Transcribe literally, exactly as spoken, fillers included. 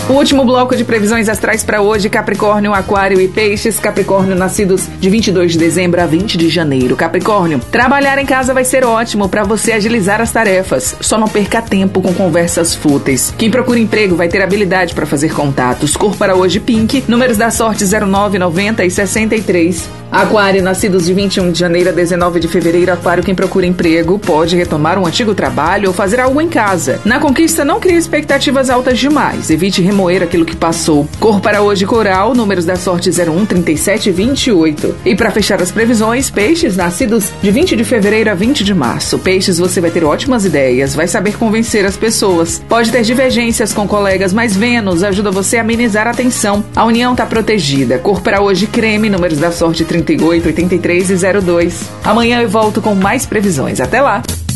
O último bloco de previsões astrais para hoje: Capricórnio, Aquário e Peixes. Capricórnio, nascidos de vinte e dois de dezembro a vinte de janeiro. Capricórnio, trabalhar em casa vai ser ótimo para você agilizar as tarefas. Só não perca tempo com conversas fúteis. Quem procura emprego vai ter habilidade para fazer contatos. Cor para hoje, pink. Números da sorte: zero nove, noventa e sessenta e três. Aquário, nascidos de vinte e um de janeiro a dezenove de fevereiro. Aquário, quem procura emprego pode retomar um antigo trabalho ou fazer algo em casa. Na conquista, não crie expectativas altas demais. Evite remoer aquilo que passou. Cor para hoje, coral. Números da sorte: zero um, trinta e sete e vinte e oito. E para fechar as previsões, peixes, nascidos de vinte de fevereiro a vinte de março. Peixes, você vai ter ótimas ideias, vai saber convencer as pessoas. Pode ter divergências com colegas, mas Vênus ajuda você a amenizar a tensão. A união está protegida. Cor para hoje, creme. Números da sorte: trinta e oito, oitenta e três e zero dois. Amanhã eu volto com mais previsões. Até lá!